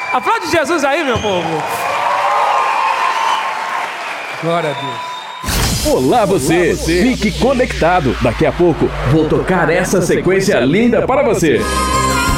Aplaude Jesus aí, meu povo. Glória a Deus. Olá você, fique conectado. Daqui a pouco vou tocar essa sequência linda para você.